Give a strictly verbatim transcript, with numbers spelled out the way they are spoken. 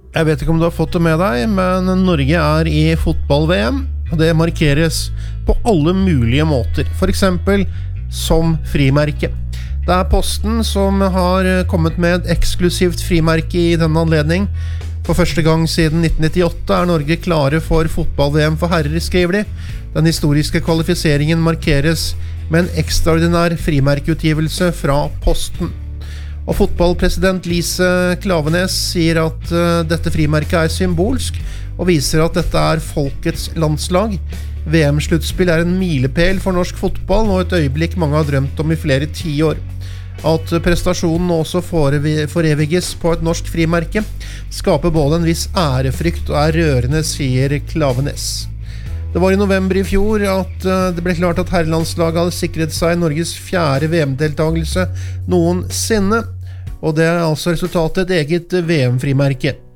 Jeg vet ikke om du har fått det med deg, men Norge er i fotball-V M, og det markeres på alle mulige måter, for eksempel som frimerke. Det er Posten som har kommet med et eksklusivt frimerke i denne anledning. For første gang siden nitten nittiåtte er Norge klare for fotball-V M for herrer, skriver de. Den historiske kvalifiseringen markeres med en ekstraordinær frimerkeutgivelse fra Posten. Og fotballpresident Lise Klaveness sier at uh, dette frimerket er symbolsk, og viser at dette er folkets landslag. V M-sluttspill er en milepæl for norsk fotball, og et øyeblikk mange har drømt om i flere tiår. At prestasjonen også foreviges på et norsk frimerke, skaper både en viss ærefrykt og er rørende, sier Klaveness. Det var i november i fjor at det ble klart at herrelandslaget hadde sikret seg Norges fjerde V M-deltagelse noensinne, og det er altså resultatet et eget V M-frimerke.